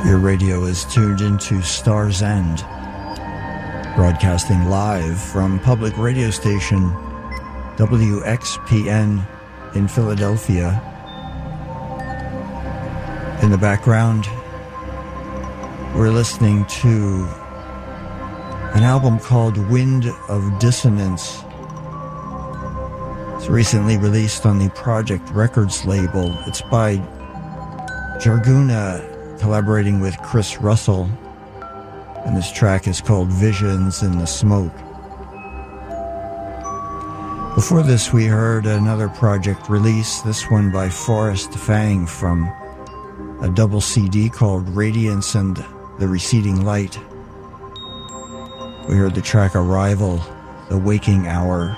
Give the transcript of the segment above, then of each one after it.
Your radio is tuned into Star's End, broadcasting live from public radio station WXPN in Philadelphia. In the background, we're listening to an album called Wind of Dissonance. It's recently released on the Project Records label. It's by Jarguna, collaborating with Chris Russell, and this track is called Visions in the Smoke. Before this, we heard another project release, this one by Forrest Fang from a double CD called Radiance and the Receding Light. We heard the track Arrival, The Waking Hour.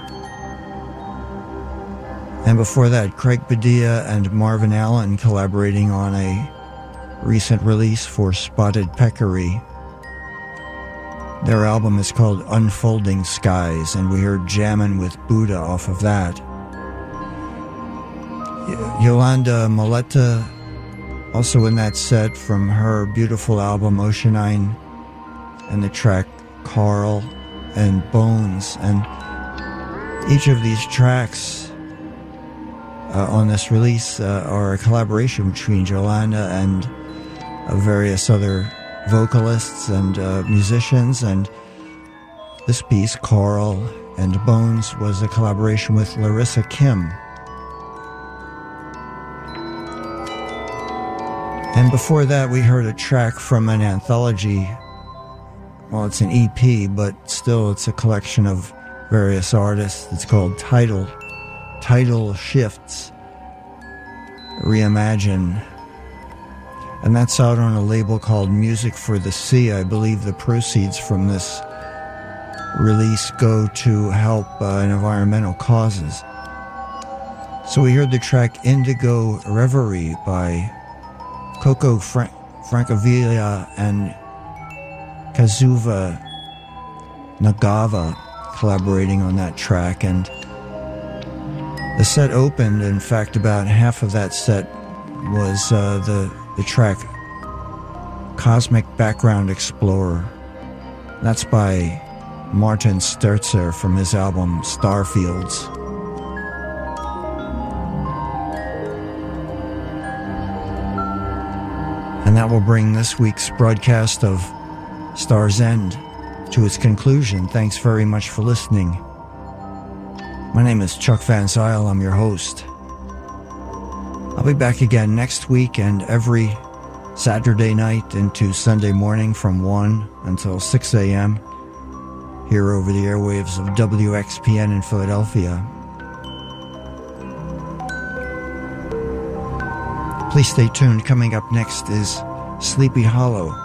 And before that, Craig Padilla and Marvin Allen collaborating on a recent release for Spotted Peccary. Their album is called Unfolding Skies, and we heard Jammin' with Buddha off of that. Yolanda Moletta also in that set from her beautiful album Oceanine, and the track Carl and Bones. And each of these tracks on this release are a collaboration between Yolanda and various other vocalists and musicians, and this piece, Carl and Bones, was a collaboration with Larissa Kim. And before that, we heard a track from an anthology. Well, it's an EP, but still it's a collection of various artists. It's called Tidal Shifts Reimagine. And that's out on a label called Music for the Sea. I believe the proceeds from this release go to help environmental causes. So we heard the track Indigo Reverie by Coco Francavilla and Kazuva Nagava collaborating on that track. And the set opened, in fact, about half of that set was the track Cosmic Background Explorer. That's by Martin Sturzer from his album Starfields. And that will bring this week's broadcast of Star's End to its conclusion. Thanks very much for listening. My name is Chuck Van Zyl. I'm your host. I'll be back again next week and every Saturday night into Sunday morning from 1 until 6 a.m. here over the airwaves of WXPN in Philadelphia. Please stay tuned. Coming up next is Sleepy Hollow.